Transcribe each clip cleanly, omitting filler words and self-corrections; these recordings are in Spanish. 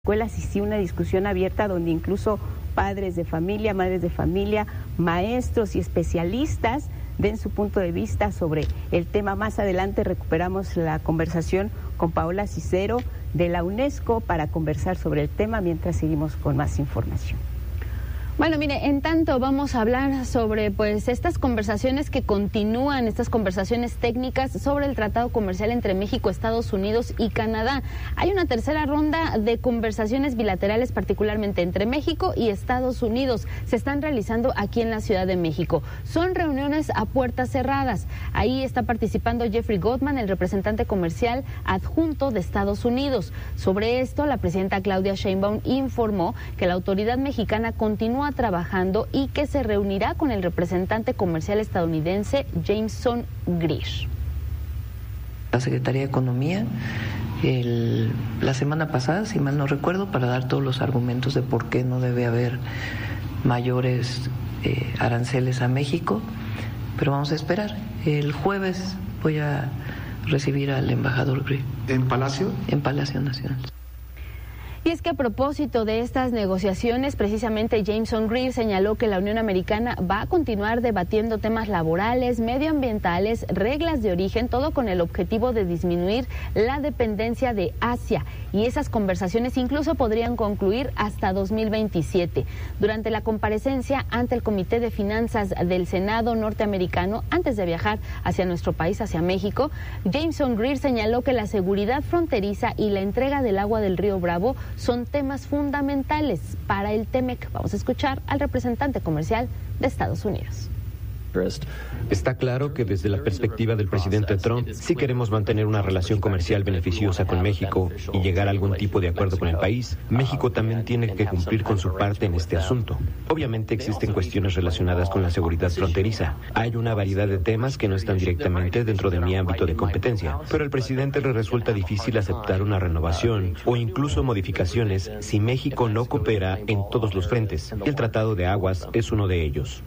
escuelas y sí una discusión abierta donde incluso padres de familia, madres de familia, maestros y especialistas den su punto de vista sobre el tema. Más adelante recuperamos la conversación con Paola Cicero de la UNESCO para conversar sobre el tema mientras seguimos con más información. Bueno, mire, en tanto vamos a hablar sobre estas conversaciones que continúan, estas conversaciones técnicas sobre el tratado comercial entre México, Estados Unidos y Canadá. Hay una tercera ronda de conversaciones bilaterales, particularmente entre México y Estados Unidos. Se están realizando aquí en la Ciudad de México. Son reuniones a puertas cerradas. Ahí está participando Jeffrey Goldman, el representante comercial adjunto de Estados Unidos. Sobre esto, la presidenta Claudia Sheinbaum informó que la autoridad mexicana continúa trabajando y que se reunirá con el representante comercial estadounidense Jameson Greer. La Secretaría de Economía la semana pasada, si mal no recuerdo, para dar todos los argumentos de por qué no debe haber mayores aranceles a México, pero vamos a esperar. El jueves voy a recibir al embajador Greer. ¿En Palacio? En Palacio Nacional. Y es que a propósito de estas negociaciones, precisamente Jameson Greer señaló que la Unión Americana va a continuar debatiendo temas laborales, medioambientales, reglas de origen, todo con el objetivo de disminuir la dependencia de Asia. Y esas conversaciones incluso podrían concluir hasta 2027. Durante la comparecencia ante el Comité de Finanzas del Senado norteamericano, antes de viajar hacia nuestro país, hacia México, Jameson Greer señaló que la seguridad fronteriza y la entrega del agua del río Bravo son temas fundamentales para el TEMEC. Vamos a escuchar al representante comercial de Estados Unidos. Está claro que desde la perspectiva del presidente Trump, sí queremos mantener una relación comercial beneficiosa con México y llegar a algún tipo de acuerdo con el país. México también tiene que cumplir con su parte en este asunto. Obviamente existen cuestiones relacionadas con la seguridad fronteriza. Hay una variedad de temas que no están directamente dentro de mi ámbito de competencia, pero al presidente le resulta difícil aceptar una renovación o incluso modificaciones si México no coopera en todos los frentes. El Tratado de Aguas es uno de ellos.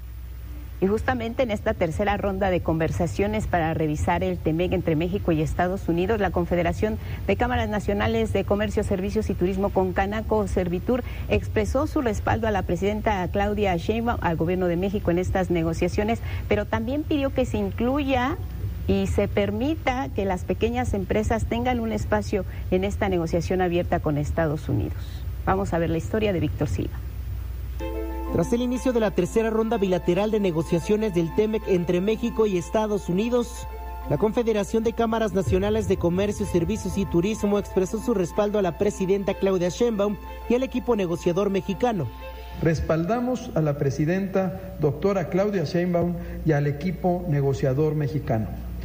Y justamente en esta tercera ronda de conversaciones para revisar el TEMEC entre México y Estados Unidos, la Confederación de Cámaras Nacionales de Comercio, Servicios y Turismo, Concanaco Servitur, expresó su respaldo a la presidenta Claudia Sheinbaum, al gobierno de México en estas negociaciones, pero también pidió que se incluya y se permita que las pequeñas empresas tengan un espacio en esta negociación abierta con Estados Unidos. Vamos a ver la historia de Víctor Silva. Tras el inicio de la tercera ronda bilateral de negociaciones del TEMEC entre México y Estados Unidos, la Confederación de Cámaras Nacionales de Comercio, Servicios y Turismo expresó su respaldo a la presidenta Claudia Sheinbaum y al equipo negociador mexicano. Respaldamos a la presidenta doctora Claudia Sheinbaum y al equipo negociador mexicano.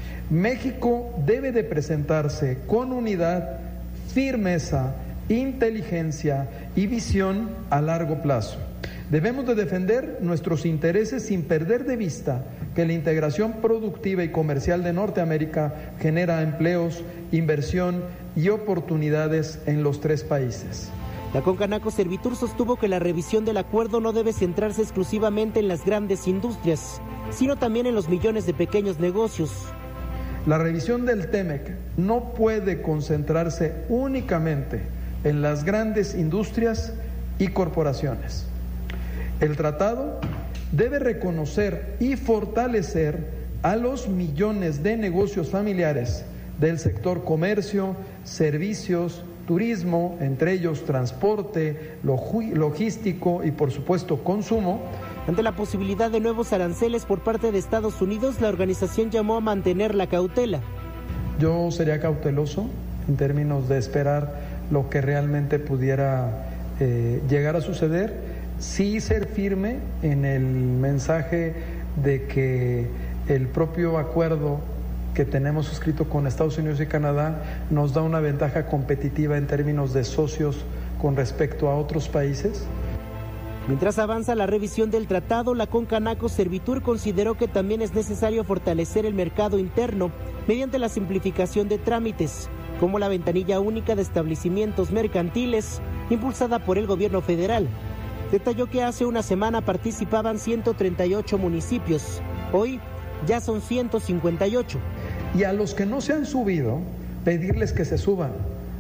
México debe de presentarse con unidad, firmeza, inteligencia y visión a largo plazo. Debemos de defender nuestros intereses sin perder de vista que la integración productiva y comercial de Norteamérica genera empleos, inversión y oportunidades en los tres países. La Concanaco Servitur sostuvo que la revisión del acuerdo no debe centrarse exclusivamente en las grandes industrias, sino también en los millones de pequeños negocios. La revisión del TEMEC no puede concentrarse únicamente en las grandes industrias y corporaciones. El tratado debe reconocer y fortalecer a los millones de negocios familiares del sector comercio, servicios, turismo, entre ellos transporte, logístico y por supuesto consumo. Ante la posibilidad de nuevos aranceles por parte de Estados Unidos, la organización llamó a mantener la cautela. Yo sería cauteloso en términos de esperar lo que realmente pudiera llegar a suceder. Sí ser firme en el mensaje de que el propio acuerdo que tenemos suscrito con Estados Unidos y Canadá nos da una ventaja competitiva en términos de socios con respecto a otros países. Mientras avanza la revisión del tratado, la Concanaco Servitur consideró que también es necesario fortalecer el mercado interno mediante la simplificación de trámites, como la ventanilla única de establecimientos mercantiles impulsada por el gobierno federal. Detalló que hace una semana participaban 138 municipios, hoy ya son 158. Y a los que no se han subido, pedirles que se suban.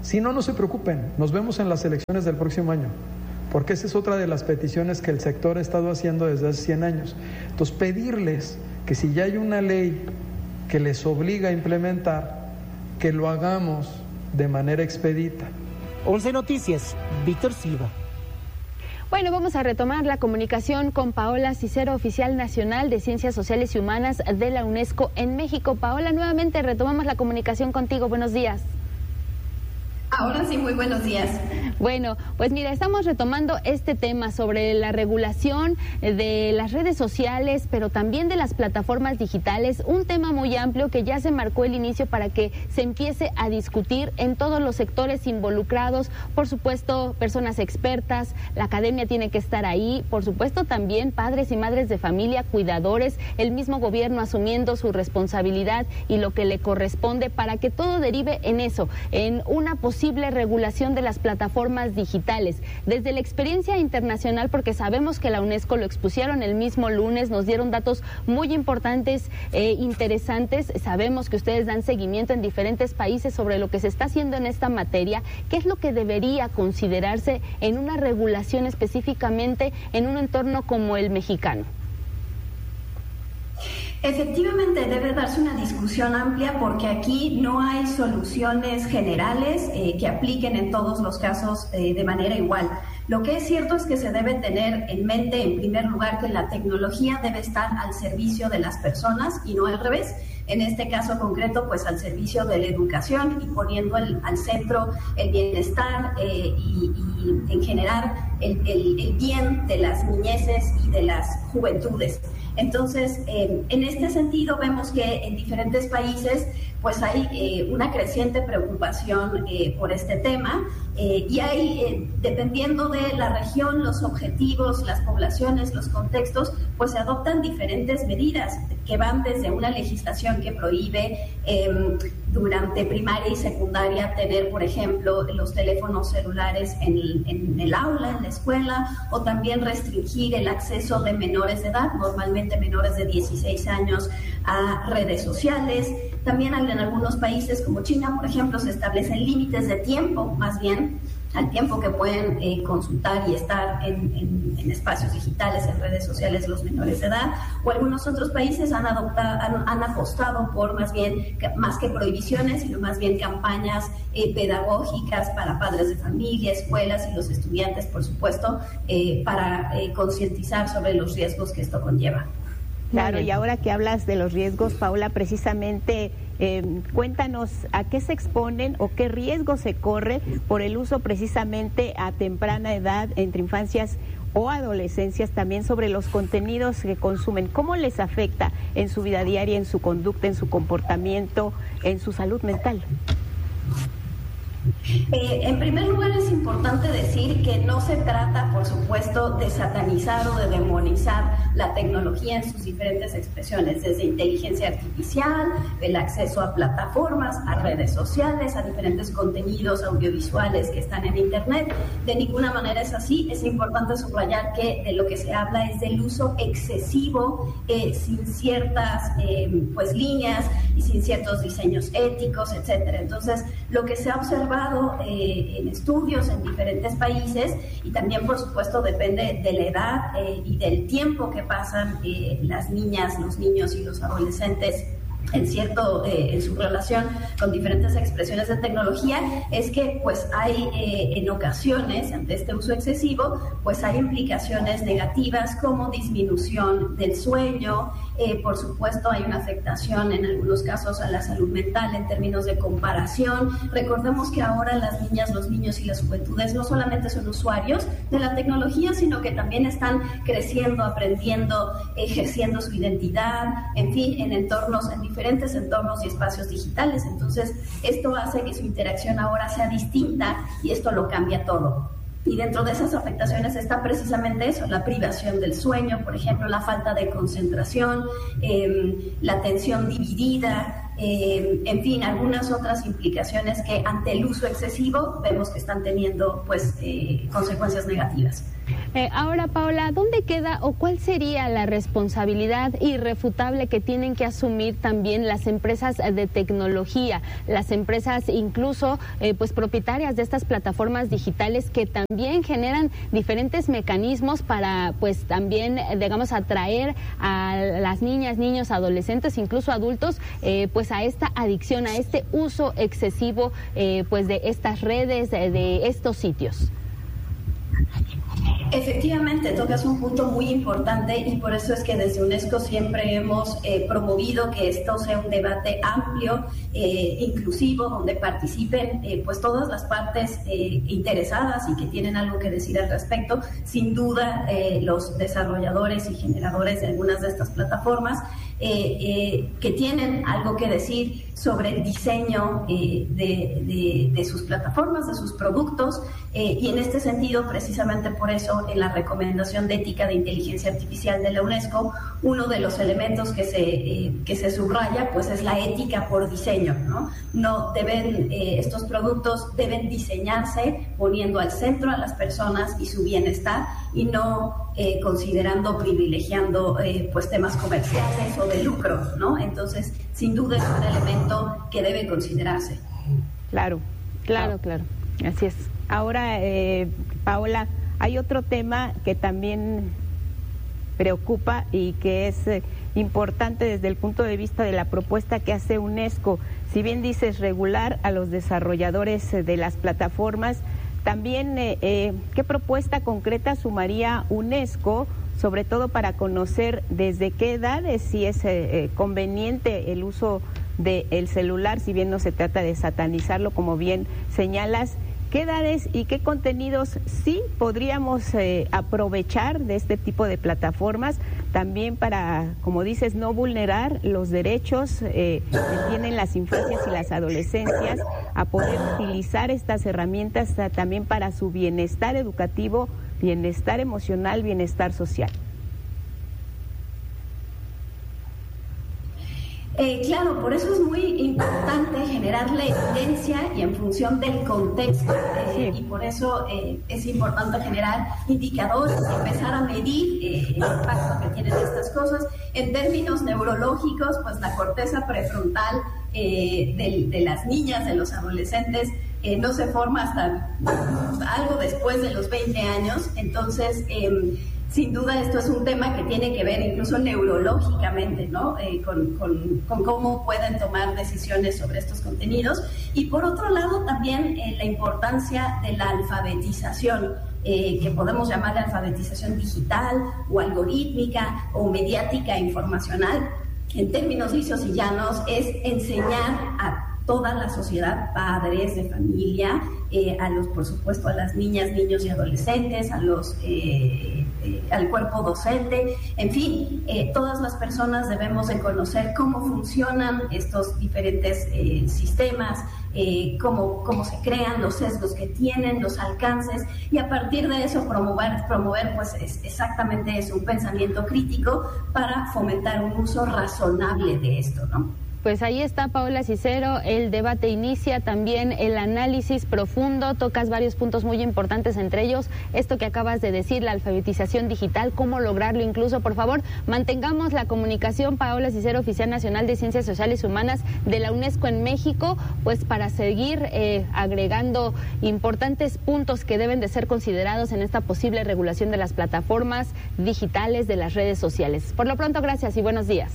Si no, no se preocupen, nos vemos en las elecciones del próximo año, porque esa es otra de las peticiones que el sector ha estado haciendo desde hace 100 años. Entonces, pedirles que si ya hay una ley que les obliga a implementar, que lo hagamos de manera expedita. 11 Noticias, Víctor Silva. Bueno, vamos a retomar la comunicación con Paola Cicero, oficial nacional de Ciencias Sociales y Humanas de la UNESCO en México. Paola, nuevamente retomamos la comunicación contigo. Buenos días. Ahora sí, muy buenos días. Bueno, pues mira, estamos retomando este tema sobre la regulación de las redes sociales, pero también de las plataformas digitales, un tema muy amplio que ya se marcó el inicio para que se empiece a discutir en todos los sectores involucrados, por supuesto, personas expertas, la academia tiene que estar ahí, por supuesto también padres y madres de familia, cuidadores, el mismo gobierno asumiendo su responsabilidad y lo que le corresponde para que todo derive en eso, en una posible regulación de las plataformas digitales. Desde la experiencia internacional, porque sabemos que la UNESCO lo expusieron el mismo lunes, nos dieron datos muy importantes e interesantes. Sabemos que ustedes dan seguimiento en diferentes países sobre lo que se está haciendo en esta materia. ¿Qué es lo que debería considerarse en una regulación específicamente en un entorno como el mexicano? Efectivamente debe darse una discusión amplia porque aquí no hay soluciones generales que apliquen en todos los casos de manera igual. Lo que es cierto es que se debe tener en mente, en primer lugar, que la tecnología debe estar al servicio de las personas y no al revés. En este caso concreto, pues al servicio de la educación y poniendo al centro el bienestar y en general el bien de las niñeces y de las juventudes. Entonces, en este sentido vemos que en diferentes países pues hay una creciente preocupación por este tema y hay, dependiendo de la región, los objetivos, las poblaciones, los contextos, pues se adoptan diferentes medidas que van desde una legislación que prohíbe durante primaria y secundaria tener, por ejemplo, los teléfonos celulares en el aula, en la escuela, o también restringir el acceso de menores de edad, normalmente menores de 16 años, a redes sociales. También en algunos países como China, por ejemplo, se establecen límites de tiempo, más bien, al tiempo que pueden consultar y estar en espacios digitales, en redes sociales, los menores de edad, o algunos otros países han apostado por más que prohibiciones, sino más bien campañas pedagógicas para padres de familia, escuelas y los estudiantes, por supuesto, para concientizar sobre los riesgos que esto conlleva. Claro, y ahora que hablas de los riesgos, Paola, precisamente cuéntanos a qué se exponen o qué riesgo se corre por el uso precisamente a temprana edad, entre infancias o adolescencias, también sobre los contenidos que consumen. ¿Cómo les afecta en su vida diaria, en su conducta, en su comportamiento, en su salud mental? En primer lugar, es importante decir que no se trata, por supuesto, de satanizar o de demonizar la tecnología en sus diferentes expresiones, desde inteligencia artificial, el acceso a plataformas, a redes sociales, a diferentes contenidos audiovisuales que están en Internet. De ninguna manera es así. Es importante subrayar que de lo que se habla es del uso excesivo, sin ciertas líneas y sin ciertos diseños éticos, etcétera. Entonces, lo que se ha observado en estudios en diferentes países, y también por supuesto depende de la edad y del tiempo que pasan las niñas, los niños y los adolescentes en su relación con diferentes expresiones de tecnología, es que pues hay en ocasiones, ante este uso excesivo, pues hay implicaciones negativas como disminución del sueño, por supuesto hay una afectación en algunos casos a la salud mental en términos de comparación. Recordemos que ahora las niñas, los niños y las juventudes no solamente son usuarios de la tecnología, sino que también están creciendo, aprendiendo, ejerciendo su identidad, en fin, en diferentes entornos y espacios digitales. Entonces, esto hace que su interacción ahora sea distinta y esto lo cambia todo. Y dentro de esas afectaciones está precisamente eso, la privación del sueño, por ejemplo, la falta de concentración, la atención dividida, en fin, algunas otras implicaciones que ante el uso excesivo vemos que están teniendo pues consecuencias negativas. Ahora, Paola, ¿dónde queda o cuál sería la responsabilidad irrefutable que tienen que asumir también las empresas de tecnología, las empresas incluso pues propietarias de estas plataformas digitales que también generan diferentes mecanismos para pues también digamos atraer a las niñas, niños, adolescentes, incluso adultos pues a esta adicción, a este uso excesivo pues de estas redes, de estos sitios? Efectivamente, tocas un punto muy importante y por eso es que desde UNESCO siempre hemos promovido que esto sea un debate amplio, inclusivo, donde participen pues todas las partes interesadas y que tienen algo que decir al respecto. Sin duda, los desarrolladores y generadores de algunas de estas plataformas que tienen algo que decir sobre el diseño de sus plataformas, de sus productos, y en este sentido, precisamente por eso, en la recomendación de ética de inteligencia artificial de la UNESCO, uno de los elementos que se subraya, pues es la ética por diseño, ¿no? No deben, estos productos deben diseñarse poniendo al centro a las personas y su bienestar, y no considerando, privilegiando pues temas comerciales o de lucro, ¿no? Entonces, sin duda es un elemento que debe considerarse. Claro. Así es. Ahora, Paola, hay otro tema que también preocupa y que es importante desde el punto de vista de la propuesta que hace UNESCO. Si bien dices regular a los desarrolladores de las plataformas, también, ¿qué propuesta concreta sumaría UNESCO, sobre todo para conocer desde qué edades, si es conveniente el uso del celular, si bien no se trata de satanizarlo, como bien señalas? ¿Qué edades y qué contenidos sí podríamos aprovechar de este tipo de plataformas, también para, como dices, no vulnerar los derechos que tienen las infancias y las adolescencias a poder utilizar estas herramientas también para su bienestar educativo, bienestar emocional, bienestar social? Claro, por eso es muy importante generar la evidencia y en función del contexto, y por eso es importante generar indicadores, empezar a medir el impacto que tienen estas cosas. En términos neurológicos, pues la corteza prefrontal de las niñas, de los adolescentes, no se forma hasta algo después de los 20 años, entonces sin duda esto es un tema que tiene que ver incluso neurológicamente, ¿no? Con cómo pueden tomar decisiones sobre estos contenidos. Y por otro lado también la importancia de la alfabetización, que podemos llamar de alfabetización digital o algorítmica o mediática informacional. En términos lisos y llanos es enseñar a toda la sociedad, padres de familia, por supuesto a las niñas, niños y adolescentes, al cuerpo docente, en fin, todas las personas debemos de conocer cómo funcionan estos diferentes sistemas, cómo se crean, los sesgos que tienen, los alcances, y a partir de eso promover pues exactamente eso, un pensamiento crítico para fomentar un uso razonable de esto, ¿no? Pues ahí está, Paola Cicero, el debate inicia, también el análisis profundo, tocas varios puntos muy importantes, entre ellos esto que acabas de decir, la alfabetización digital, cómo lograrlo incluso. Por favor, mantengamos la comunicación. Paola Cicero, oficial nacional de Ciencias Sociales y Humanas de la UNESCO en México, pues para seguir agregando importantes puntos que deben de ser considerados en esta posible regulación de las plataformas digitales, de las redes sociales. Por lo pronto, gracias y buenos días.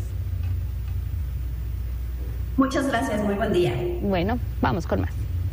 Muchas gracias, muy buen día. Bueno, vamos con más.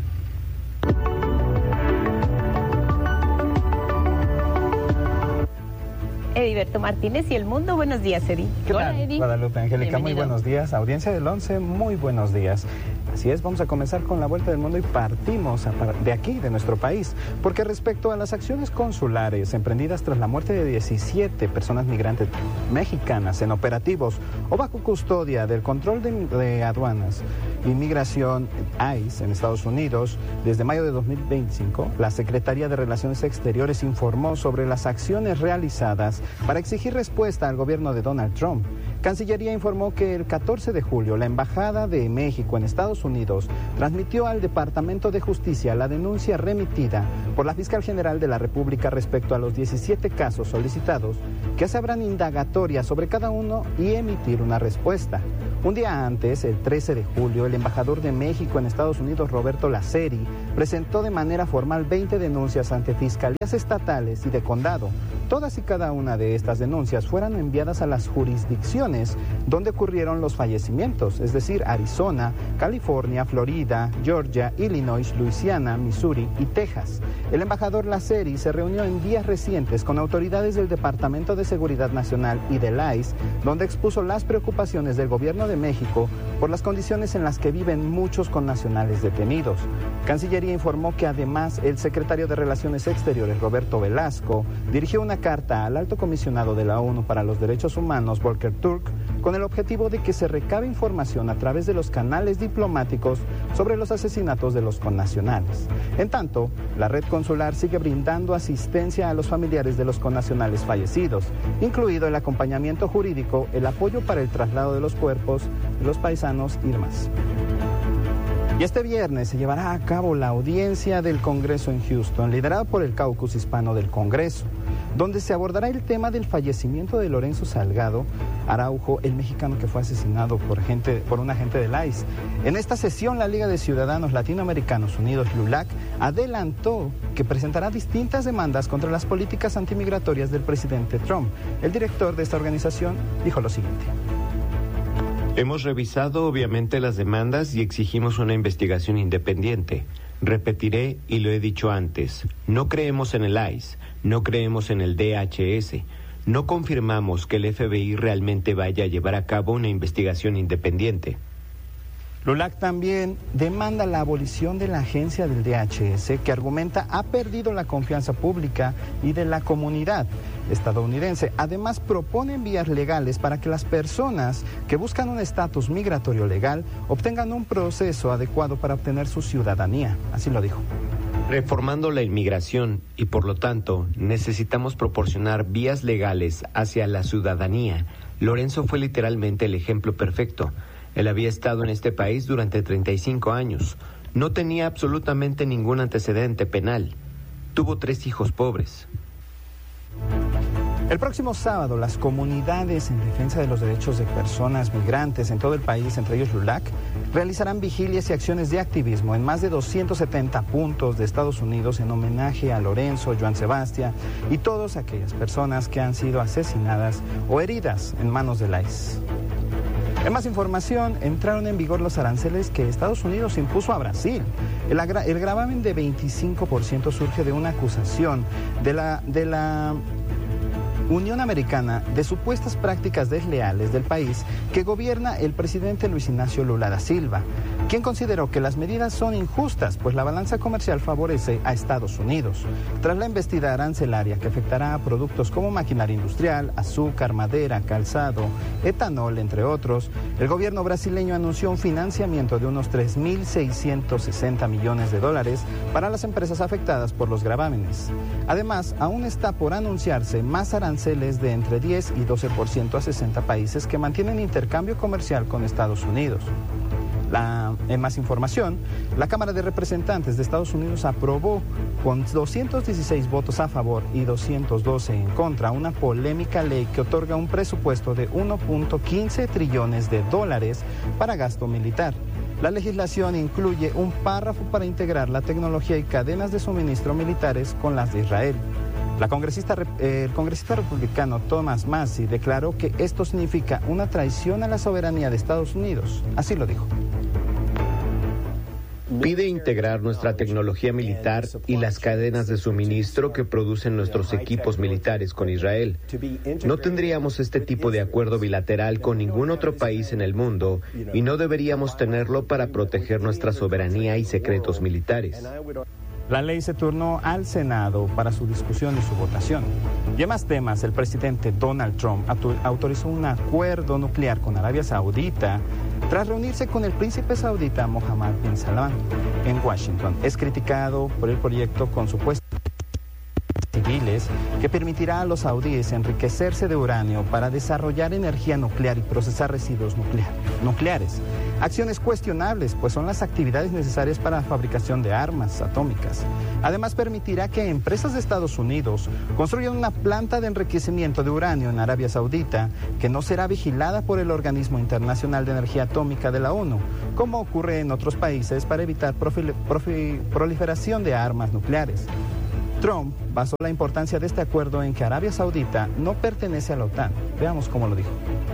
Heriberto Martínez y El Mundo. Buenos días, Edi. ¿Qué tal, Hola, Edi? Guadalupe Angélica? Bienvenido. Muy buenos días. Audiencia del 11, muy buenos días. Así es, vamos a comenzar con la vuelta del mundo y partimos de aquí, de nuestro país, porque respecto a las acciones consulares emprendidas tras la muerte de 17 personas migrantes mexicanas en operativos o bajo custodia del control de aduanas, inmigración ICE en Estados Unidos, desde mayo de 2025, la Secretaría de Relaciones Exteriores informó sobre las acciones realizadas para exigir respuesta al gobierno de Donald Trump Cancillería informó que el 14 de julio la Embajada de México en Estados Unidos transmitió al Departamento de Justicia la denuncia remitida por la Fiscal General de la República respecto a los 17 casos solicitados, que se abran indagatorias sobre cada uno y emitir una respuesta. Un día antes, el 13 de julio, el embajador de México en Estados Unidos, Roberto Laceri, presentó de manera formal 20 denuncias ante fiscalías estatales y de condado. Todas y cada una de estas denuncias fueron enviadas a las jurisdicciones donde ocurrieron los fallecimientos, es decir, Arizona, California, Florida, Georgia, Illinois, Luisiana, Missouri y Texas. El embajador Laceri se reunió en días recientes con autoridades del Departamento de Seguridad Nacional y del ICE, donde expuso las preocupaciones del gobierno de México por las condiciones en las que viven muchos connacionales detenidos. Cancillería informó que además el secretario de Relaciones Exteriores, Roberto Velasco, dirigió una carta al alto comisionado de la ONU para los Derechos Humanos, Volker Turk, con el objetivo de que se recabe información a través de los canales diplomáticos sobre los asesinatos de los connacionales. En tanto, la red consular sigue brindando asistencia a los familiares de los connacionales fallecidos, incluido el acompañamiento jurídico, el apoyo para el traslado de los cuerpos de los paisanos y demás. Y este viernes se llevará a cabo la audiencia del Congreso en Houston, liderada por el Caucus Hispano del Congreso, donde se abordará el tema del fallecimiento de Lorenzo Salgado Araujo, el mexicano que fue asesinado por un agente del ICE. En esta sesión, la Liga de Ciudadanos Latinoamericanos Unidos, LULAC, adelantó que presentará distintas demandas contra las políticas antimigratorias del presidente Trump. El director de esta organización dijo lo siguiente: hemos revisado obviamente las demandas y exigimos una investigación independiente. Repetiré y lo he dicho antes, no creemos en el ICE, no creemos en el DHS, no confirmamos que el FBI realmente vaya a llevar a cabo una investigación independiente. LULAC también demanda la abolición de la agencia del DHS, que argumenta ha perdido la confianza pública y de la comunidad estadounidense. Además, proponen vías legales para que las personas que buscan un estatus migratorio legal obtengan un proceso adecuado para obtener su ciudadanía. Así lo dijo. Reformando la inmigración y por lo tanto necesitamos proporcionar vías legales hacia la ciudadanía. Lorenzo fue literalmente el ejemplo perfecto. Él había estado en este país durante 35 años. No tenía absolutamente ningún antecedente penal. Tuvo 3 hijos pobres. El próximo sábado, las comunidades en defensa de los derechos de personas migrantes en todo el país, entre ellos LULAC, realizarán vigilias y acciones de activismo en más de 270 puntos de Estados Unidos en homenaje a Lorenzo, Joan Sebastián y todas aquellas personas que han sido asesinadas o heridas en manos del ICE. En más información, entraron en vigor los aranceles que Estados Unidos impuso a Brasil. El gravamen de 25% surge de una acusación de la Unión Americana de supuestas prácticas desleales del país que gobierna el presidente Luis Ignacio Lula da Silva, quien consideró que las medidas son injustas, pues la balanza comercial favorece a Estados Unidos. Tras la embestida arancelaria que afectará a productos como maquinaria industrial, azúcar, madera, calzado, etanol, entre otros, el gobierno brasileño anunció un financiamiento de unos 3.660 millones de dólares para las empresas afectadas por los gravámenes. Además, aún está por anunciarse más aranceles de entre 10 y 12% a 60 países que mantienen intercambio comercial con Estados Unidos. En más información, la Cámara de Representantes de Estados Unidos aprobó con 216 votos a favor y 212 en contra una polémica ley que otorga un presupuesto de 1.15 trillones de dólares para gasto militar. La legislación incluye un párrafo para integrar la tecnología y cadenas de suministro militares con las de Israel. El congresista republicano Thomas Massie declaró que esto significa una traición a la soberanía de Estados Unidos. Así lo dijo. Pide integrar nuestra tecnología militar y las cadenas de suministro que producen nuestros equipos militares con Israel. No tendríamos este tipo de acuerdo bilateral con ningún otro país en el mundo y no deberíamos tenerlo para proteger nuestra soberanía y secretos militares. La ley se turnó al Senado para su discusión y su votación. Y en más temas, el presidente Donald Trump autorizó un acuerdo nuclear con Arabia Saudita tras reunirse con el príncipe saudita Mohammed bin Salman en Washington. Es criticado por el proyecto con supuestas civiles que permitirá a los saudíes enriquecerse de uranio para desarrollar energía nuclear y procesar residuos nucleares. Acciones cuestionables, pues son las actividades necesarias para la fabricación de armas atómicas. Además, permitirá que empresas de Estados Unidos construyan una planta de enriquecimiento de uranio en Arabia Saudita que no será vigilada por el Organismo Internacional de Energía Atómica de la ONU, como ocurre en otros países para evitar proliferación de armas nucleares. Trump basó la importancia de este acuerdo en que Arabia Saudita no pertenece a la OTAN. Veamos cómo lo dijo.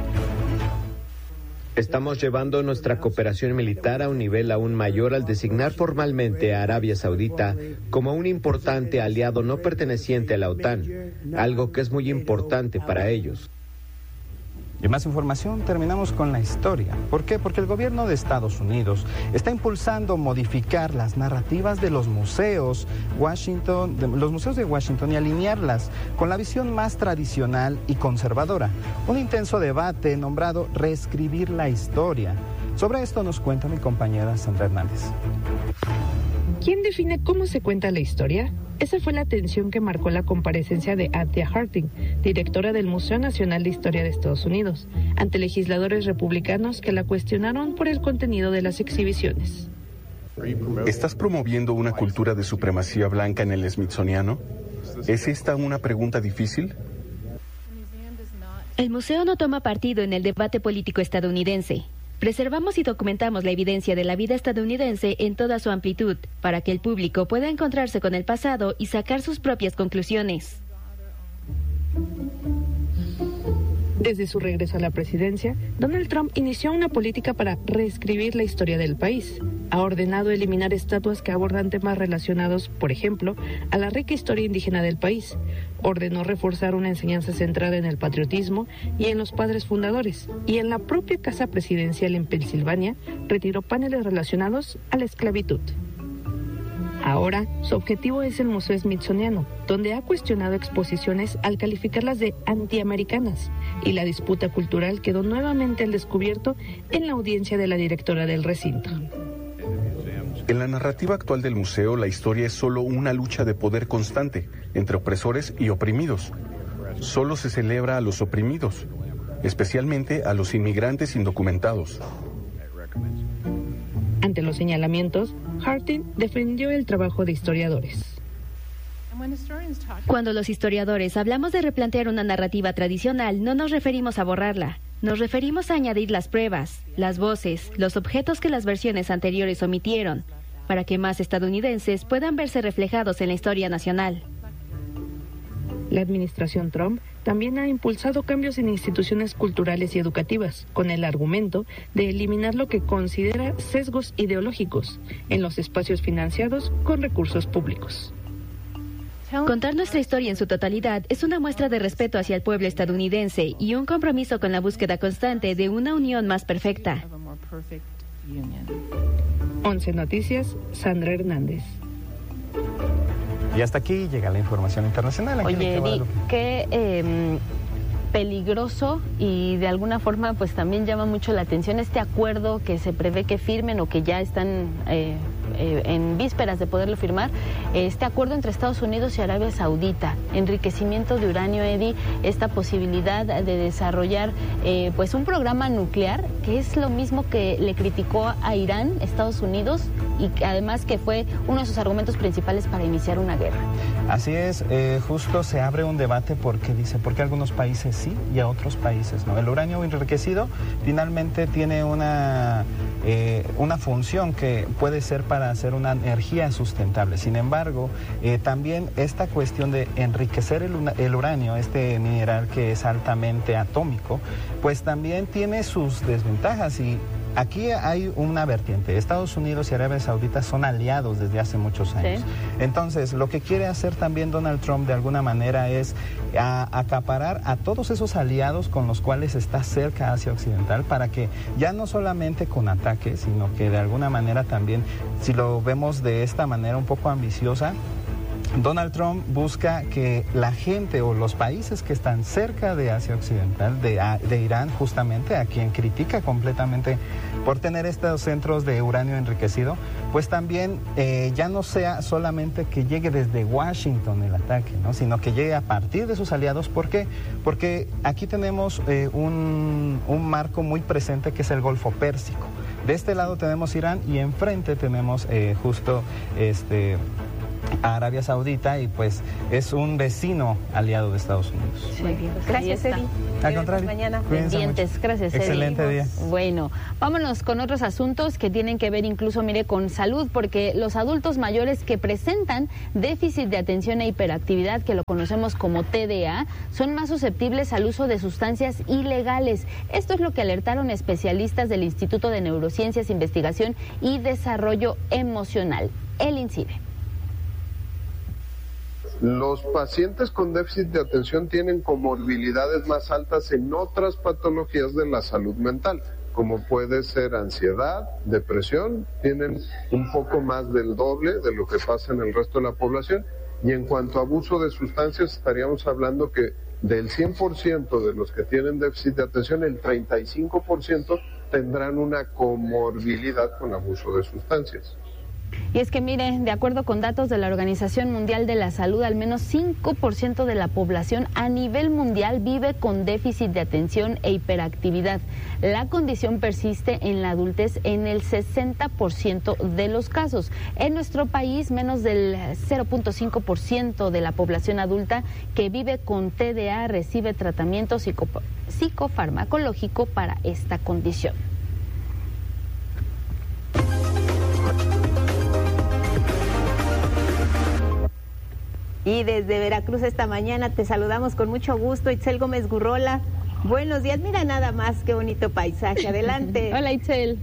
Estamos llevando nuestra cooperación militar a un nivel aún mayor al designar formalmente a Arabia Saudita como un importante aliado no perteneciente a la OTAN, algo que es muy importante para ellos. Y más información, terminamos con la historia. ¿Por qué? Porque el gobierno de Estados Unidos está impulsando modificar las narrativas de los museos de Washington y alinearlas con la visión más tradicional y conservadora. Un intenso debate nombrado Reescribir la Historia. Sobre esto nos cuenta mi compañera Sandra Hernández. ¿Quién define cómo se cuenta la historia? Esa fue la tensión que marcó la comparecencia de Atia Harting, directora del Museo Nacional de Historia de Estados Unidos, ante legisladores republicanos que la cuestionaron por el contenido de las exhibiciones. ¿Estás promoviendo una cultura de supremacía blanca en el Smithsoniano? ¿Es esta una pregunta difícil? El museo no toma partido en el debate político estadounidense. Preservamos y documentamos la evidencia de la vida estadounidense en toda su amplitud, para que el público pueda encontrarse con el pasado y sacar sus propias conclusiones. Desde su regreso a la presidencia, Donald Trump inició una política para reescribir la historia del país. Ha ordenado eliminar estatuas que abordan temas relacionados, por ejemplo, a la rica historia indígena del país. Ordenó reforzar una enseñanza centrada en el patriotismo y en los padres fundadores. Y en la propia casa presidencial en Pensilvania, retiró paneles relacionados a la esclavitud. Ahora, su objetivo es el Museo Smithsoniano, donde ha cuestionado exposiciones al calificarlas de antiamericanas, y la disputa cultural quedó nuevamente al descubierto en la audiencia de la directora del recinto. En la narrativa actual del museo, la historia es solo una lucha de poder constante entre opresores y oprimidos. Solo se celebra a los oprimidos, especialmente a los inmigrantes indocumentados. Ante los señalamientos, Harting defendió el trabajo de historiadores. Cuando los historiadores hablamos de replantear una narrativa tradicional, no nos referimos a borrarla. Nos referimos a añadir las pruebas, las voces, los objetos que las versiones anteriores omitieron, para que más estadounidenses puedan verse reflejados en la historia nacional. La administración Trump también ha impulsado cambios en instituciones culturales y educativas, con el argumento de eliminar lo que considera sesgos ideológicos en los espacios financiados con recursos públicos. Contar nuestra historia en su totalidad es una muestra de respeto hacia el pueblo estadounidense y un compromiso con la búsqueda constante de una unión más perfecta. 11 Noticias, Sandra Hernández. Y hasta aquí llega la información internacional. Oye, Eddie, qué peligroso y de alguna forma pues también llama mucho la atención este acuerdo que se prevé que firmen o que ya están en vísperas de poderlo firmar, este acuerdo entre Estados Unidos y Arabia Saudita, enriquecimiento de uranio, Eddie, esta posibilidad de desarrollar pues un programa nuclear, que es lo mismo que le criticó a Irán, Estados Unidos, y que además que fue uno de sus argumentos principales para iniciar una guerra. Así es, justo se abre un debate porque dice, ¿por qué algunos países sí y a otros países no? El uranio enriquecido finalmente tiene una función que puede ser para hacer una energía sustentable. Sin embargo, también esta cuestión de enriquecer el uranio, este mineral que es altamente atómico, pues también tiene sus desventajas y aquí hay una vertiente. Estados Unidos y Arabia Saudita son aliados desde hace muchos años. ¿Sí? Entonces, lo que quiere hacer también Donald Trump de alguna manera es acaparar a todos esos aliados con los cuales está cerca Asia Occidental para que ya no solamente con ataques, sino que de alguna manera también, si lo vemos de esta manera un poco ambiciosa, Donald Trump busca que la gente o los países que están cerca de Asia Occidental, de Irán justamente, a quien critica completamente por tener estos centros de uranio enriquecido, pues también ya no sea solamente que llegue desde Washington el ataque, ¿no? Sino que llegue a partir de sus aliados. ¿Por qué? Porque aquí tenemos un marco muy presente que es el Golfo Pérsico. De este lado tenemos Irán y enfrente tenemos justo a Arabia Saudita, y pues es un vecino aliado de Estados Unidos. Muy bien, pues gracias, Eddie. Al contrario, mañana. Pendientes, gracias, Eddie. Excelente día. Bueno, vámonos con otros asuntos que tienen que ver incluso, mire, con salud, porque los adultos mayores que presentan déficit de atención e hiperactividad, que lo conocemos como TDA, son más susceptibles al uso de sustancias ilegales. Esto es lo que alertaron especialistas del Instituto de Neurociencias, Investigación y Desarrollo Emocional, el INCIBE. Los pacientes con déficit de atención tienen comorbilidades más altas en otras patologías de la salud mental, como puede ser ansiedad, depresión, tienen un poco más del doble de lo que pasa en el resto de la población. Y en cuanto a abuso de sustancias, estaríamos hablando que del 100% de los que tienen déficit de atención, el 35% tendrán una comorbilidad con abuso de sustancias. Y es que, mire, de acuerdo con datos de la Organización Mundial de la Salud, al menos 5% de la población a nivel mundial vive con déficit de atención e hiperactividad. La condición persiste en la adultez en el 60% de los casos. En nuestro país, menos del 0.5% de la población adulta que vive con TDA recibe tratamiento psicofarmacológico para esta condición. Y desde Veracruz esta mañana te saludamos con mucho gusto, Itzel Gómez Gurrola. Buenos días, mira nada más qué bonito paisaje, adelante. Hola, Itzel.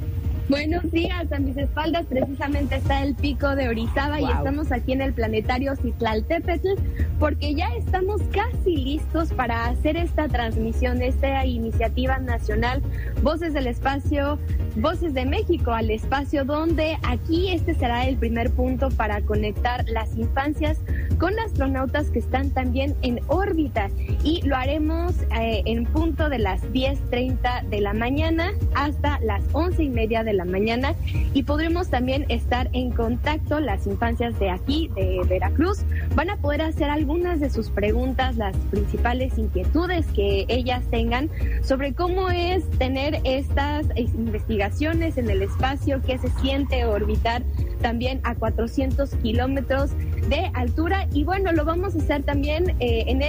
Buenos días, a mis espaldas precisamente está el pico de Orizaba. Wow. Y estamos aquí en el planetario Citlaltépetl porque ya estamos casi listos para hacer esta transmisión de esta iniciativa nacional Voces del Espacio, Voces de México al Espacio, donde aquí este será el primer punto para conectar las infancias con astronautas que están también en órbita, y lo haremos en punto de las 10:30 de la mañana hasta las 11:30 de la mañana, y podremos también estar en contacto. Las infancias de aquí, de Veracruz, van a poder hacer algunas de sus preguntas, las principales inquietudes que ellas tengan sobre cómo es tener estas investigaciones en el espacio, qué se siente orbitar también a 400 kilómetros de altura. Y bueno, lo vamos a hacer también en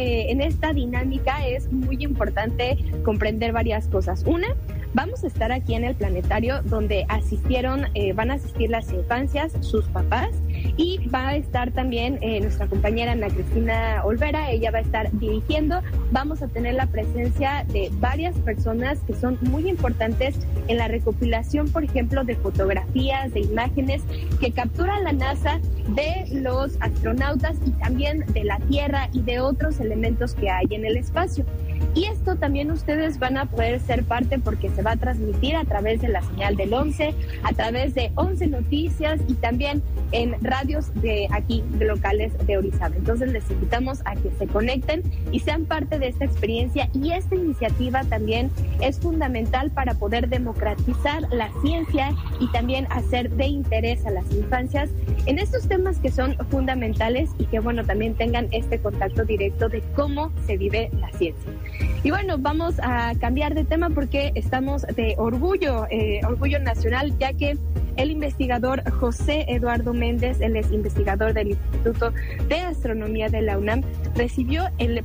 esta dinámica. Es muy importante comprender varias cosas. Una, vamos a estar aquí en el planetario donde van a asistir las infancias, sus papás, y va a estar también nuestra compañera Ana Cristina Olvera. Ella va a estar dirigiendo. Vamos a tener la presencia de varias personas que son muy importantes en la recopilación, por ejemplo, de fotografías, de imágenes que captura la NASA de los astronautas y también de la Tierra y de otros elementos que hay en el espacio. Y esto también ustedes van a poder ser parte porque se va a transmitir a través de la señal del 11, a través de 11 Noticias y también en radios de aquí, de locales de Orizaba. Entonces les invitamos a que se conecten y sean parte de esta experiencia, y esta iniciativa también es fundamental para poder democratizar la ciencia y también hacer de interés a las infancias en estos temas que son fundamentales, y que bueno, también tengan este contacto directo de cómo se vive la ciencia. Y bueno, vamos a cambiar de tema porque estamos de orgullo nacional, ya que el investigador José Eduardo Méndez, él es investigador del Instituto de Astronomía de la UNAM, recibió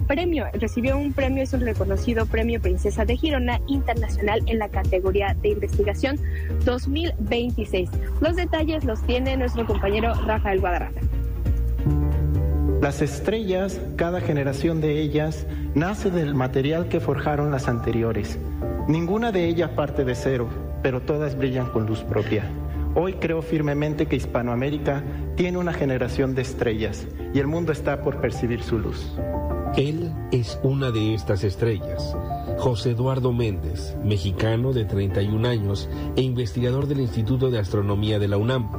un premio, es un reconocido premio Princesa de Girona Internacional en la categoría de investigación 2026. Los detalles los tiene nuestro compañero Rafael Guadarrama. Las estrellas, cada generación de ellas, nace del material que forjaron las anteriores. Ninguna de ellas parte de cero, pero todas brillan con luz propia. Hoy creo firmemente que Hispanoamérica tiene una generación de estrellas y el mundo está por percibir su luz. Él es una de estas estrellas. José Eduardo Méndez, mexicano de 31 años e investigador del Instituto de Astronomía de la UNAM.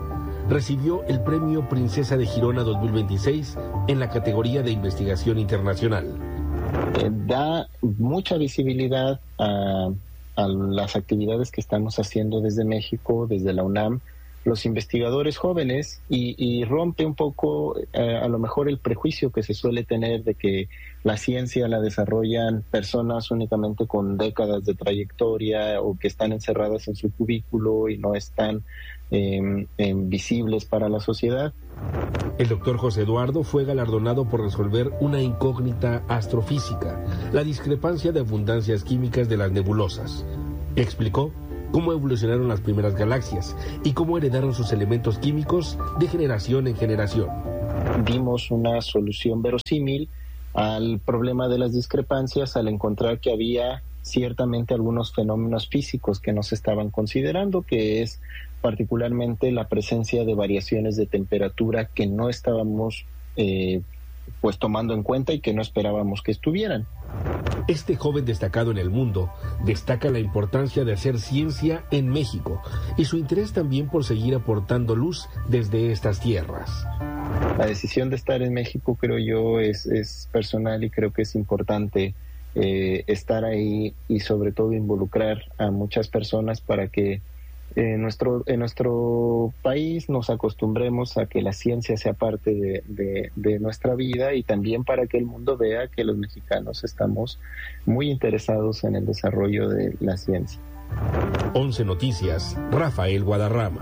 recibió el Premio Princesa de Girona 2026 en la categoría de investigación internacional. Da mucha visibilidad a las actividades que estamos haciendo desde México, desde la UNAM, los investigadores jóvenes, y rompe un poco a lo mejor el prejuicio que se suele tener de que la ciencia la desarrollan personas únicamente con décadas de trayectoria o que están encerradas en su cubículo y no están visibles para la sociedad. El doctor José Eduardo fue galardonado por resolver una incógnita astrofísica, la discrepancia de abundancias químicas de las nebulosas. Explicó cómo evolucionaron las primeras galaxias y cómo heredaron sus elementos químicos de generación en generación. Dimos una solución verosímil al problema de las discrepancias al encontrar que había ciertamente algunos fenómenos físicos que no se estaban considerando, que es particularmente la presencia de variaciones de temperatura que no estábamos pues tomando en cuenta y que no esperábamos que estuvieran. Este joven destacado en el mundo destaca la importancia de hacer ciencia en México y su interés también por seguir aportando luz desde estas tierras. La decisión de estar en México, creo yo, es personal, y creo que es importante estar ahí y sobre todo involucrar a muchas personas para que en nuestro país nos acostumbremos a que la ciencia sea parte de nuestra vida, y también para que el mundo vea que los mexicanos estamos muy interesados en el desarrollo de la ciencia. 11 Noticias, Rafael Guadarrama.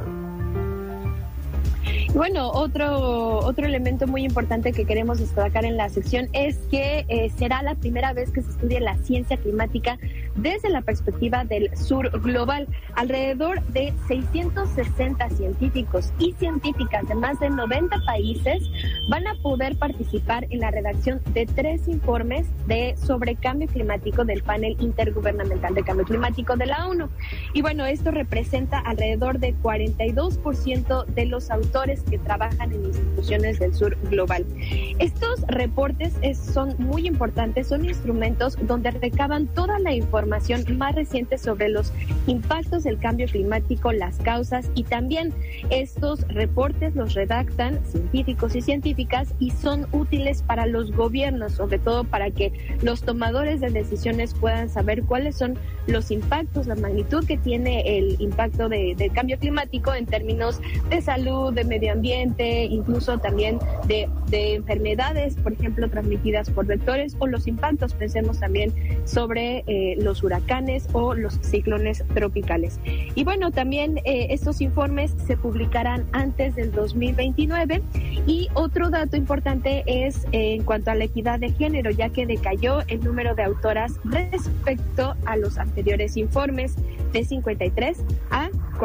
Bueno, otro elemento muy importante que queremos destacar en la sección es que será la primera vez que se estudie la ciencia climática desde la perspectiva del sur global. Alrededor de 660 científicos y científicas de más de 90 países van a poder participar en la redacción de 3 informes sobre cambio climático del panel intergubernamental de cambio climático de la ONU. Y bueno, esto representa alrededor de 42% de los autores que trabajan en instituciones del sur global. Estos reportes son muy importantes, son instrumentos donde recaban toda la información más reciente sobre los impactos del cambio climático, las causas, y también estos reportes los redactan científicos y científicas y son útiles para los gobiernos, sobre todo para que los tomadores de decisiones puedan saber cuáles son los impactos, la magnitud que tiene el impacto del cambio climático en términos de salud, de medio ambiente, incluso también de enfermedades, por ejemplo, transmitidas por vectores, o los impactos, pensemos también sobre los huracanes o los ciclones tropicales. Y bueno, también estos informes se publicarán antes del 2029. Y otro dato importante es en cuanto a la equidad de género, ya que decayó el número de autoras respecto a los anteriores informes, de 53 a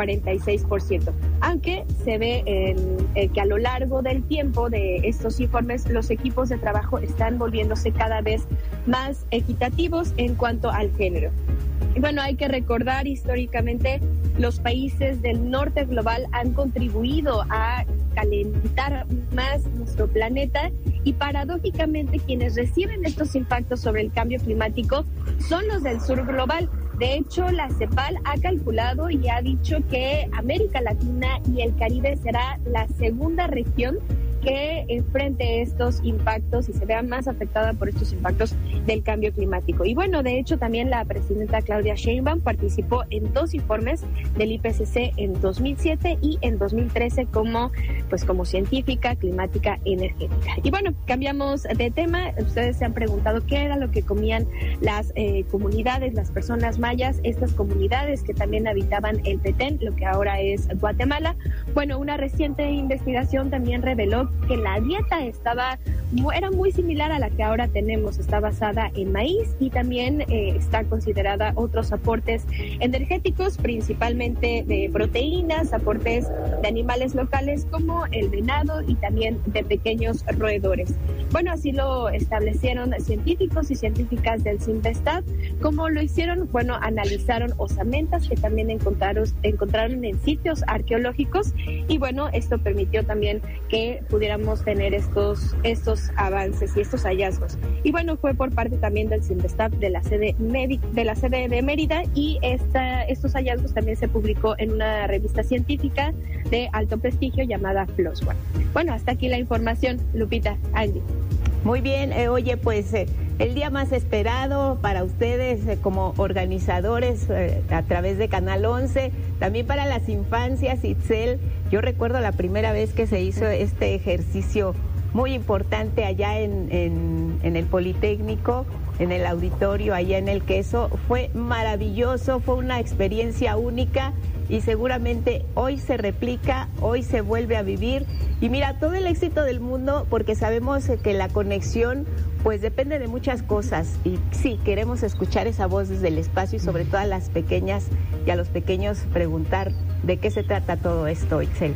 46%, aunque se ve que a lo largo del tiempo de estos informes los equipos de trabajo están volviéndose cada vez más equitativos en cuanto al género. Y bueno, hay que recordar históricamente los países del norte global han contribuido a calentar más nuestro planeta, y paradójicamente quienes reciben estos impactos sobre el cambio climático son los del sur global. De hecho, la CEPAL ha calculado y ha dicho que América Latina y el Caribe será la segunda región que enfrente estos impactos y se vea más afectada por estos impactos del cambio climático. Y bueno, de hecho también la presidenta Claudia Sheinbaum participó en 2 informes del IPCC en 2007 y en 2013 como científica climática energética. Y bueno, cambiamos de tema. Ustedes se han preguntado qué era lo que comían las comunidades, las personas mayas, estas comunidades que también habitaban el Petén, lo que ahora es Guatemala. Bueno, una reciente investigación también reveló que la dieta era muy similar a la que ahora tenemos. Está basada en maíz y también está considerada otros aportes energéticos, principalmente de proteínas, aportes de animales locales como el venado y también de pequeños roedores. Bueno, así lo establecieron científicos y científicas del CIMVESTAT, ¿Cómo lo hicieron? Bueno, analizaron osamentas que también encontraron en sitios arqueológicos, y bueno, esto permitió también que pudiéramos tener estos avances y estos hallazgos. Y bueno, fue por parte también del CINVESTAP de la sede de Mérida, y estos hallazgos también se publicó en una revista científica de alto prestigio llamada PLOS ONE. Bueno, hasta aquí la información, Lupita, Angie. Muy bien, oye, pues el día más esperado para ustedes como organizadores a través de Canal 11, también para las infancias, Itzel. Yo recuerdo la primera vez que se hizo este ejercicio muy importante allá en el Politécnico, en el auditorio, allá en el Queso. Fue maravilloso, fue una experiencia única y seguramente hoy se replica, hoy se vuelve a vivir. Y mira, todo el éxito del mundo, porque sabemos que la conexión pues depende de muchas cosas, y sí, queremos escuchar esa voz desde el espacio y sobre todo a las pequeñas y a los pequeños preguntar de qué se trata todo esto, Itzel.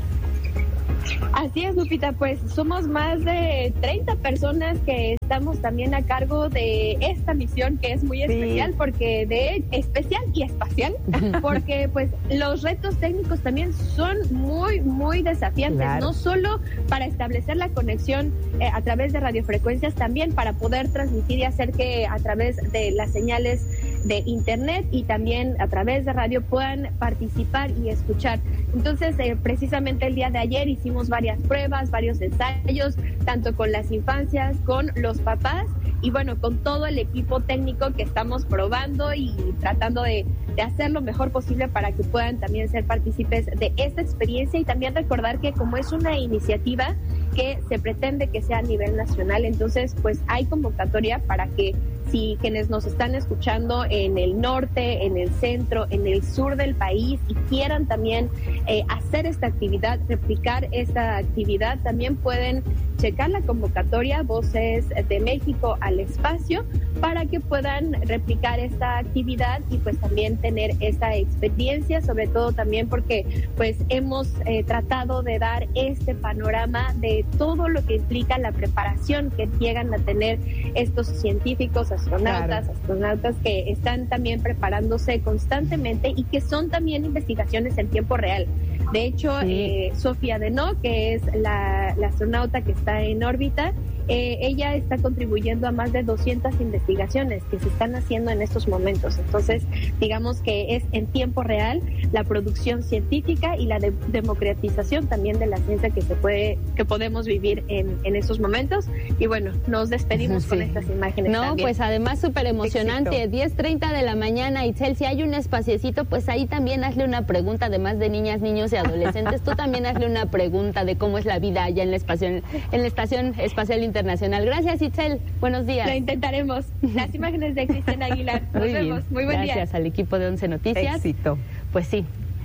Así es, Lupita, pues somos más de 30 personas que estamos también a cargo de esta misión, que es muy especial, porque especial y espacial, porque pues los retos técnicos también son muy, muy desafiantes, claro. No solo para establecer la conexión a través de radiofrecuencias, también para poder transmitir y hacer que a través de las señales de internet y también a través de radio puedan participar y escuchar. Entonces, precisamente el día de ayer hicimos varias pruebas, varios ensayos, tanto con las infancias, con los papás y bueno, con todo el equipo técnico que estamos probando y tratando de hacer lo mejor posible para que puedan también ser partícipes de esta experiencia, y también recordar que como es una iniciativa que se pretende que sea a nivel nacional, entonces pues hay convocatoria para que si quienes nos están escuchando en el norte, en el centro, en el sur del país y quieran también hacer esta actividad, replicar esta actividad, también pueden checar la convocatoria Voces de México al Espacio para que puedan replicar esta actividad y pues también tener esta experiencia, sobre todo también porque pues hemos tratado de dar este panorama de todo lo que implica la preparación que llegan a tener estos científicos, astronautas que están también preparándose constantemente y que son también investigaciones en tiempo real. De hecho, Sofía Denó, que es la astronauta que está en órbita, ella está contribuyendo a más de 200 investigaciones que se están haciendo en estos momentos. Entonces, digamos que es en tiempo real la producción científica y la democratización también de la ciencia que podemos vivir en estos momentos. Y bueno, nos despedimos con estas imágenes. No, también. Pues además súper emocionante, 10:30 de la mañana. Itzel, si hay un espaciecito, pues ahí también hazle una pregunta, además de niñas, niños y adolescentes, tú también hazle una pregunta de cómo es la vida allá en la Estación Espacial Internacional. Gracias, Itzel. Buenos días. Lo intentaremos. Las imágenes de Cristian Aguilar. Nos vemos. Muy buen día. Gracias al equipo de 11 Noticias. Éxito. Pues sí.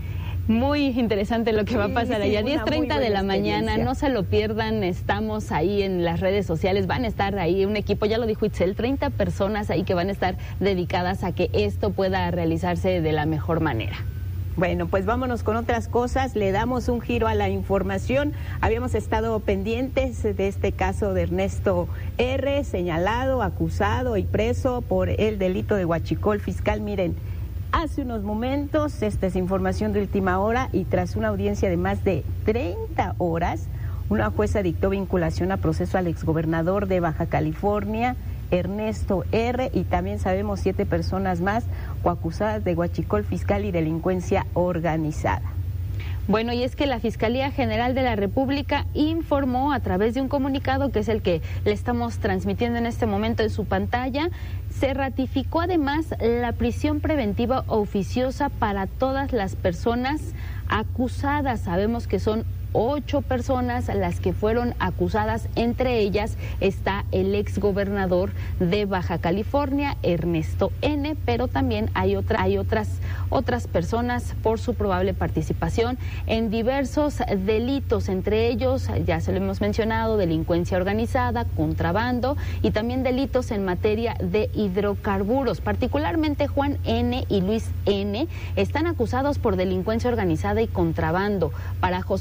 Muy interesante lo que va a pasar allá. 10:30 de la mañana, no se lo pierdan. Estamos ahí en las redes sociales, van a estar ahí un equipo, ya lo dijo Itzel, 30 personas ahí que van a estar dedicadas a que esto pueda realizarse de la mejor manera. Bueno, pues vámonos con otras cosas, le damos un giro a la información. Habíamos estado pendientes de este caso de Ernesto R., señalado, acusado y preso por el delito de huachicol fiscal. Miren, hace unos momentos, esta es información de última hora, y tras una audiencia de más de 30 horas, una jueza dictó vinculación a proceso al exgobernador de Baja California, Ernesto R., y también sabemos 7 personas más coacusadas de huachicol fiscal y delincuencia organizada. Bueno, y es que la Fiscalía General de la República informó a través de un comunicado, que es el que le estamos transmitiendo en este momento en su pantalla, se ratificó además la prisión preventiva oficiosa para todas las personas acusadas. Sabemos que son 8 personas las que fueron acusadas, entre ellas está el exgobernador de Baja California, Ernesto N., pero también hay otras personas por su probable participación en diversos delitos, entre ellos, ya se lo hemos mencionado, delincuencia organizada, contrabando y también delitos en materia de hidrocarburos. Particularmente Juan N. y Luis N. están acusados por delincuencia organizada y contrabando. Para José María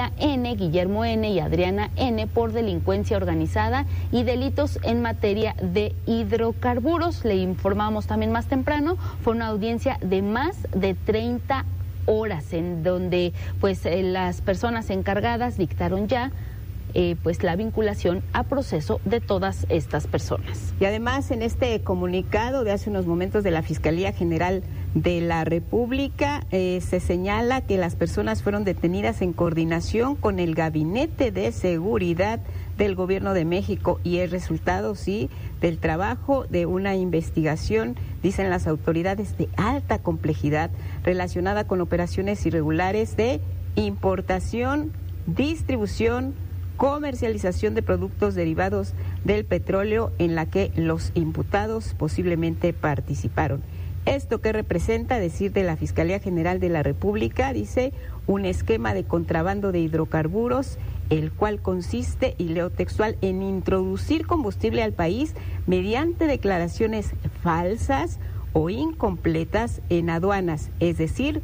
María N., Guillermo N. y Adriana N. por delincuencia organizada y delitos en materia de hidrocarburos. Le informamos también más temprano, fue una audiencia de más de 30 horas en donde pues las personas encargadas dictaron ya pues la vinculación a proceso de todas estas personas. Y además en este comunicado de hace unos momentos de la Fiscalía General de la República se señala que las personas fueron detenidas en coordinación con el Gabinete de Seguridad del Gobierno de México y el resultado, sí, del trabajo de una investigación, dicen las autoridades, de alta complejidad relacionada con operaciones irregulares de importación, distribución, comercialización de productos derivados del petróleo en la que los imputados posiblemente participaron. Esto que representa, a decir de la Fiscalía General de la República, dice, un esquema de contrabando de hidrocarburos, el cual consiste, y leo textual, en introducir combustible al país mediante declaraciones falsas o incompletas en aduanas, es decir,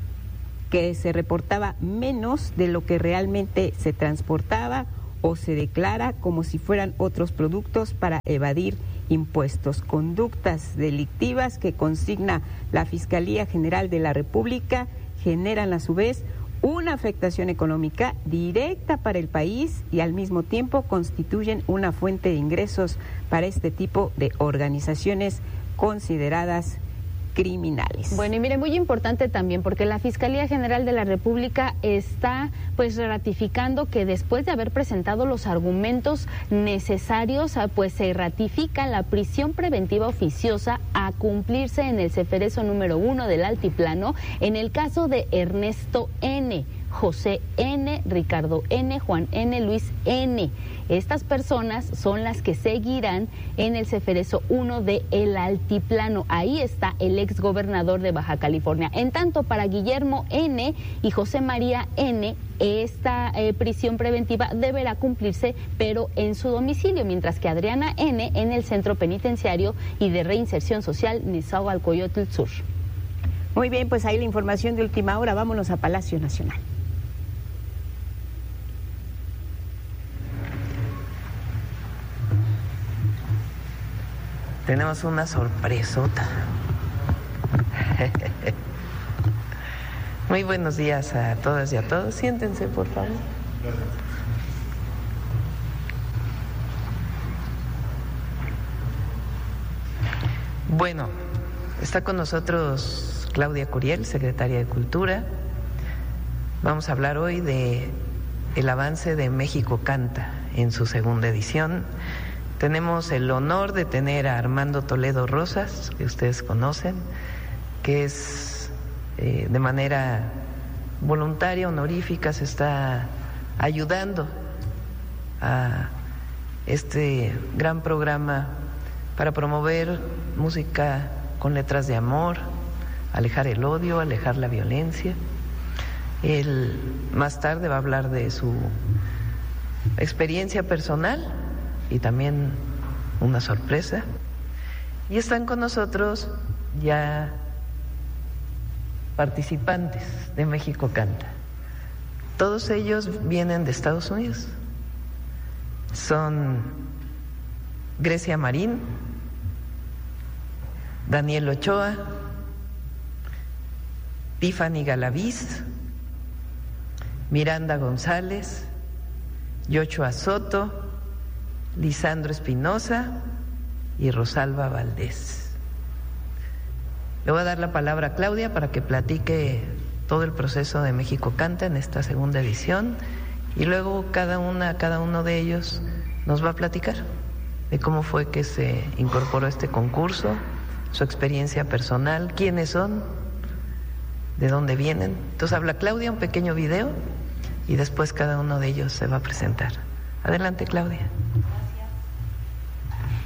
que se reportaba menos de lo que realmente se transportaba o se declara como si fueran otros productos para evadir impuestos. Conductas delictivas que consigna la Fiscalía General de la República generan a su vez una afectación económica directa para el país y al mismo tiempo constituyen una fuente de ingresos para este tipo de organizaciones consideradas criminales. Bueno, y mire, muy importante también porque la Fiscalía General de la República está pues ratificando que después de haber presentado los argumentos necesarios, pues se ratifica la prisión preventiva oficiosa a cumplirse en el Ceferezo número 1 del Altiplano en el caso de Ernesto N., José N., Ricardo N., Juan N., Luis N. Estas personas son las que seguirán en el Ceferezo 1 de El Altiplano. Ahí está el exgobernador de Baja California. En tanto, para Guillermo N. y José María N., esta prisión preventiva deberá cumplirse, pero en su domicilio, mientras que Adriana N. en el Centro Penitenciario y de Reinserción Social Nezahualcóyotl Sur. Muy bien, pues ahí la información de última hora. Vámonos a Palacio Nacional. Tenemos una sorpresota. Muy buenos días a todas y a todos. Siéntense, por favor. Bueno, está con nosotros Claudia Curiel, secretaria de Cultura. Vamos a hablar hoy de el avance de México Canta en su segunda edición. Tenemos el honor de tener a Armando Toledo Rosas, que ustedes conocen, que es de manera voluntaria, honorífica, se está ayudando a este gran programa para promover música con letras de amor, alejar el odio, alejar la violencia. Él más tarde va a hablar de su experiencia personal y también una sorpresa. Y están con nosotros ya participantes de México Canta. Todos ellos vienen de Estados Unidos. Son Grecia Marín, Daniel Ochoa, Tiffany Galaviz, Miranda González, Yochoa Soto, Lisandro Espinosa y Rosalba Valdés. Le voy a dar la palabra a Claudia para que platique todo el proceso de México Canta en esta segunda edición y luego cada uno de ellos nos va a platicar de cómo fue que se incorporó a este concurso, su experiencia personal, quiénes son, de dónde vienen. Entonces habla Claudia, un pequeño video y después cada uno de ellos se va a presentar. Adelante, Claudia.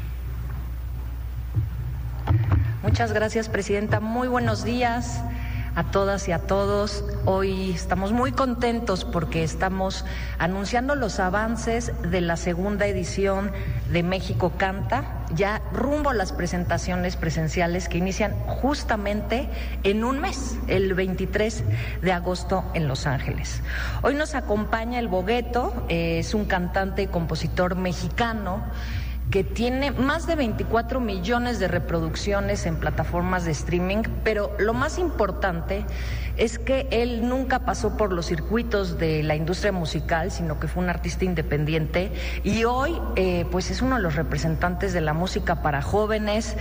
Muchas gracias, Presidenta. Muy buenos días a todas y a todos. Hoy estamos muy contentos porque estamos anunciando los avances de la segunda edición de México Canta, ya rumbo a las presentaciones presenciales que inician justamente en un mes, el 23 de agosto en Los Ángeles. Hoy nos acompaña El Bogueto, es un cantante y compositor mexicano que tiene más de 24 millones de reproducciones en plataformas de streaming, pero lo más importante es que él nunca pasó por los circuitos de la industria musical, sino que fue un artista independiente y hoy pues es uno de los representantes de la música para jóvenes.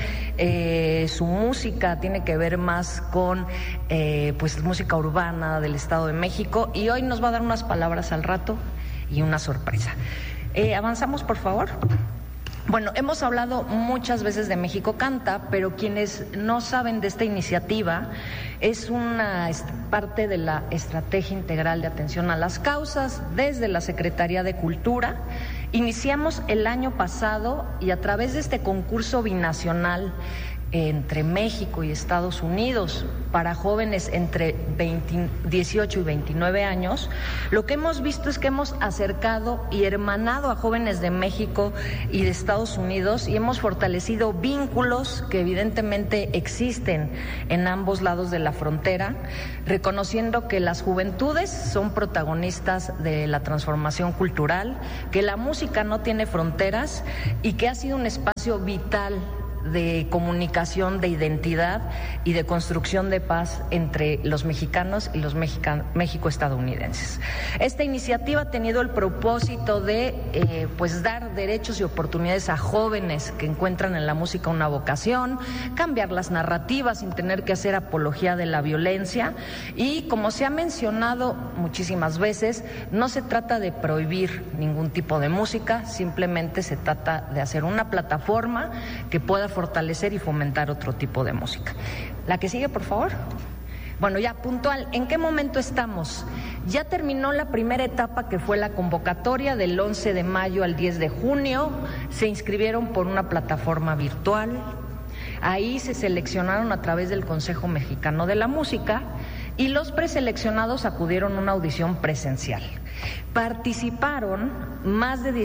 Su música tiene que ver más con pues música urbana del Estado de México y hoy nos va a dar unas palabras al rato y una sorpresa. Avanzamos, por favor. Bueno, hemos hablado muchas veces de México Canta, pero quienes no saben de esta iniciativa, es una parte de la Estrategia Integral de Atención a las Causas desde la Secretaría de Cultura. Iniciamos el año pasado y a través de este concurso binacional entre México y Estados Unidos para jóvenes entre 18 y 29 años, lo que hemos visto es que hemos acercado y hermanado a jóvenes de México y de Estados Unidos y hemos fortalecido vínculos que evidentemente existen en ambos lados de la frontera, reconociendo que las juventudes son protagonistas de la transformación cultural, que la música no tiene fronteras y que ha sido un espacio vital de comunicación, de identidad y de construcción de paz entre los mexicanos y los mexico-estadounidenses. Esta iniciativa ha tenido el propósito de pues dar derechos y oportunidades a jóvenes que encuentran en la música una vocación, cambiar las narrativas sin tener que hacer apología de la violencia y, como se ha mencionado muchísimas veces, no se trata de prohibir ningún tipo de música, simplemente se trata de hacer una plataforma que pueda fortalecer y fomentar otro tipo de música. La que sigue, por favor. Bueno, ya puntual, ¿en qué momento estamos? Ya terminó la primera etapa, que fue la convocatoria del 11 de mayo al 10 de junio. Se inscribieron por una plataforma virtual. Ahí se seleccionaron a través del Consejo Mexicano de la Música y los preseleccionados acudieron a una audición presencial. Participaron más de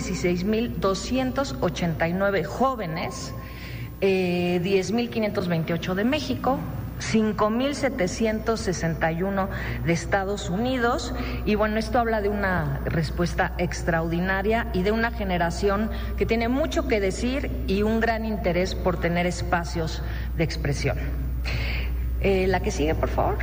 16,289 jóvenes, 10,528 de México, 5,761 de Estados Unidos y bueno, esto habla de una respuesta extraordinaria y de una generación que tiene mucho que decir y un gran interés por tener espacios de expresión. La que sigue, por favor.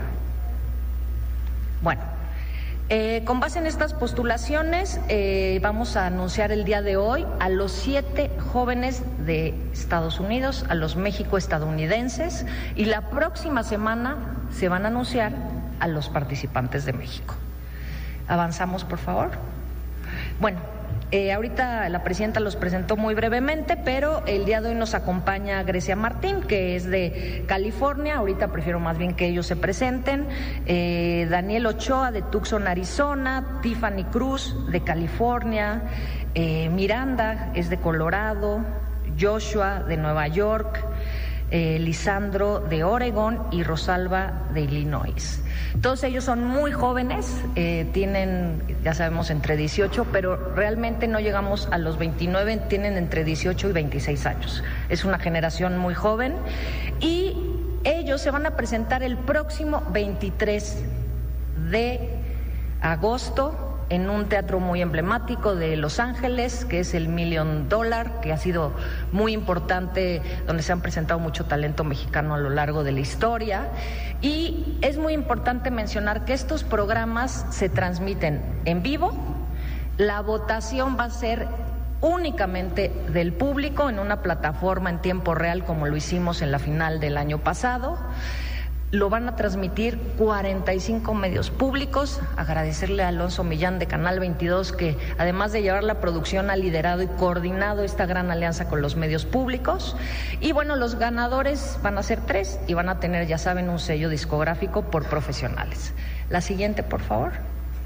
Bueno, con base en estas postulaciones vamos a anunciar el día de hoy a los 7 jóvenes de Estados Unidos, a los mexico-estadounidenses y la próxima semana se van a anunciar a los participantes de México. Avanzamos, por favor. Bueno, ahorita la presidenta los presentó muy brevemente, pero el día de hoy nos acompaña Grecia Martín, que es de California. Ahorita prefiero más bien que ellos se presenten. Daniel Ochoa de Tucson, Arizona. Tiffany Cruz de California. Miranda es de Colorado. Joshua de Nueva York. Lisandro de Oregón y Rosalba de Illinois. Todos ellos son muy jóvenes, tienen, ya sabemos, entre 18, pero realmente no llegamos a los 29, tienen entre 18 y 26 años. Es una generación muy joven y ellos se van a presentar el próximo 23 de agosto en un teatro muy emblemático de Los Ángeles, que es el $1 Million, que ha sido muy importante, donde se han presentado mucho talento mexicano a lo largo de la historia. Y es muy importante mencionar que estos programas se transmiten en vivo. La votación va a ser únicamente del público en una plataforma en tiempo real, como lo hicimos en la final del año pasado. Lo van a transmitir 45 medios públicos. Agradecerle a Alonso Millán de Canal 22, que además de llevar la producción ha liderado y coordinado esta gran alianza con los medios públicos. Y bueno, los ganadores van a ser 3 y van a tener, ya saben, un sello discográfico por profesionales. La siguiente, por favor.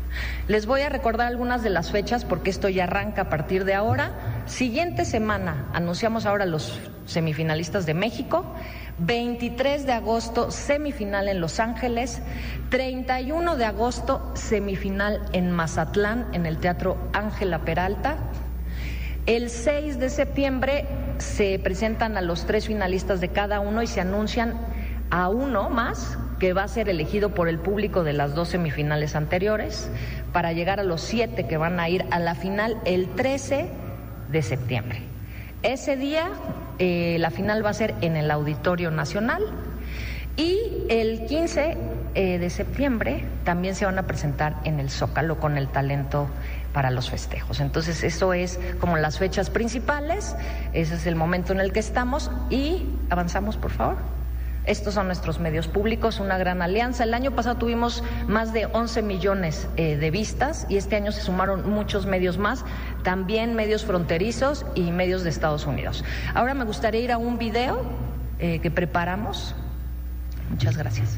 Les voy a recordar algunas de las fechas porque esto ya arranca a partir de ahora. Siguiente semana, anunciamos ahora los semifinalistas de México. 23 de agosto, semifinal en Los Ángeles. 31 de agosto, semifinal en Mazatlán, en el Teatro Ángela Peralta. El 6 de septiembre se presentan a los 3 finalistas de cada uno y se anuncian a uno más que va a ser elegido por el público de las 2 semifinales anteriores para llegar a los 7 que van a ir a la final el 13 de septiembre. Ese día la final va a ser en el Auditorio Nacional y el 15 de septiembre también se van a presentar en el Zócalo con el talento para los festejos. Entonces eso es como las fechas principales, ese es el momento en el que estamos y avanzamos, por favor. Estos son nuestros medios públicos, una gran alianza. El año pasado tuvimos más de 11 millones de vistas y este año se sumaron muchos medios más, también medios fronterizos y medios de Estados Unidos. Ahora me gustaría ir a un video que preparamos. Muchas gracias.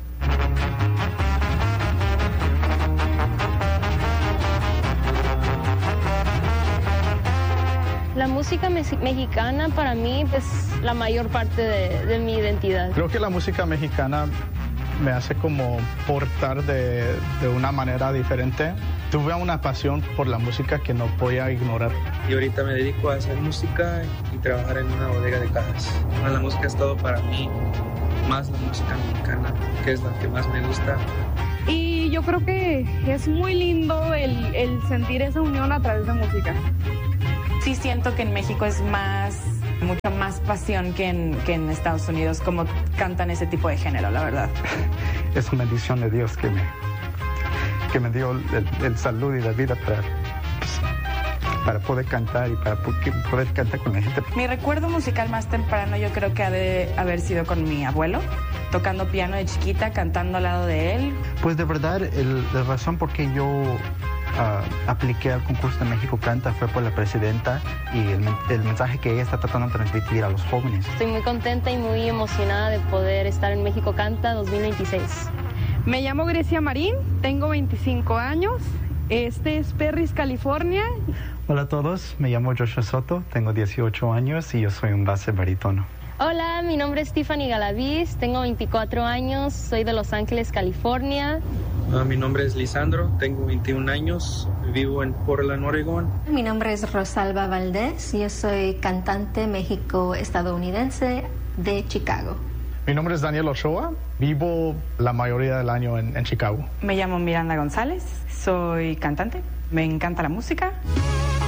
La música mexicana para mí es la mayor parte de mi identidad. Creo que la música mexicana me hace como portar de una manera diferente. Tuve una pasión por la música que no podía ignorar. Y ahorita me dedico a hacer música y trabajar en una bodega de cajas. La música es todo para mí, más la música mexicana, que es la que más me gusta. Y yo creo que es muy lindo el sentir esa unión a través de música. Sí siento que en México es mucha más pasión que en Estados Unidos, como cantan ese tipo de género, la verdad. Es una bendición de Dios que me dio el salud y la vida para poder cantar y para poder cantar con la gente. Mi recuerdo musical más temprano yo creo que ha de haber sido con mi abuelo, tocando piano de chiquita, cantando al lado de él. Pues de verdad, la razón por qué yo apliqué al concurso de México Canta fue por la presidenta y el mensaje que ella está tratando de transmitir a los jóvenes. Estoy muy contenta y muy emocionada de poder estar en México Canta 2026. Me llamo Grecia Marín, tengo 25 años, este es Perris, California. Hola a todos, me llamo Joshua Soto, tengo 18 años y yo soy un base barítono. Hola, mi nombre es Tiffany Galaviz, tengo 24 años, soy de Los Ángeles, California. Mi nombre es Lisandro, tengo 21 años, vivo en Portland, Oregon. Mi nombre es Rosalba Valdés, yo soy cantante México-estadounidense de Chicago. Mi nombre es Daniel Ochoa, vivo la mayoría del año en Chicago. Me llamo Miranda González, soy cantante, me encanta la música.